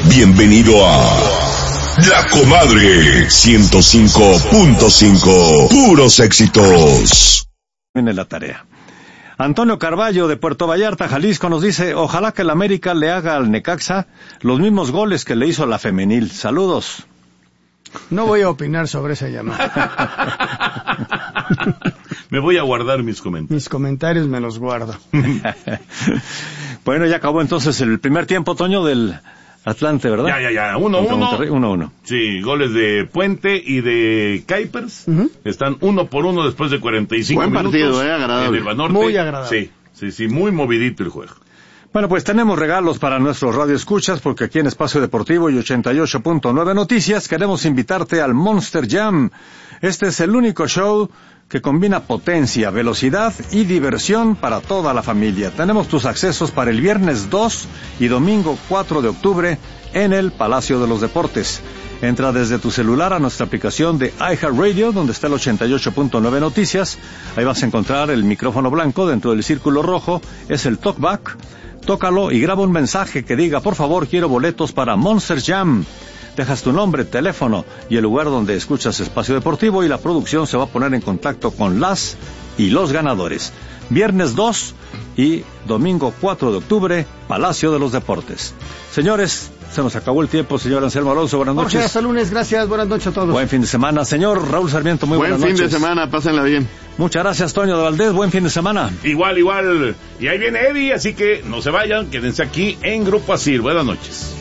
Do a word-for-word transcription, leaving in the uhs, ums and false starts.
Bienvenido a La Comadre ciento cinco punto cinco. Puros éxitos. Viene la tarea. Antonio Carballo de Puerto Vallarta, Jalisco, nos dice: ojalá que el América le haga al Necaxa los mismos goles que le hizo a la femenil. Saludos. No voy a opinar sobre esa llamada. Me voy a guardar mis comentarios. Mis comentarios me los guardo. Bueno, ya acabó entonces el primer tiempo, Toño, del Atlante, ¿verdad? Ya, ya, ya. Uno, uno. Uno, uno. Sí, goles de Puente y de Kuipers. Uh-huh. Están uno por uno después de cuarenta y cinco Buen minutos. Buen partido, eh, agradable. En el Banorte. Muy agradable. Sí, sí, sí, muy movidito el juego. Bueno, pues tenemos regalos para nuestros radioescuchas, porque aquí en Espacio Deportivo y ochenta y ocho punto nueve Noticias queremos invitarte al Monster Jam. Este es el único show que combina potencia, velocidad y diversión para toda la familia. Tenemos tus accesos para el viernes dos y domingo cuatro de octubre en el Palacio de los Deportes. Entra desde tu celular a nuestra aplicación de iHeartRadio, donde está el ochenta y ocho punto nueve Noticias. Ahí vas a encontrar el micrófono blanco dentro del círculo rojo. Es el talkback. Tócalo y graba un mensaje que diga: por favor, quiero boletos para Monster Jam. Dejas tu nombre, teléfono y el lugar donde escuchas Espacio Deportivo, y la producción se va a poner en contacto con las y los ganadores. Viernes dos y domingo cuatro de octubre, Palacio de los Deportes. Señores, se nos acabó el tiempo. Señor Anselmo Alonso, buenas noches. Jorge, hasta lunes, gracias, buenas noches a todos. Buen fin de semana. Señor Raúl Sarmiento, muy Buen buenas noches. Buen fin de semana, pásenla bien. Muchas gracias, Toño de Valdés, buen fin de semana. Igual, igual. Y ahí viene Eddie, así que no se vayan, quédense aquí en Grupo Asir. Buenas noches.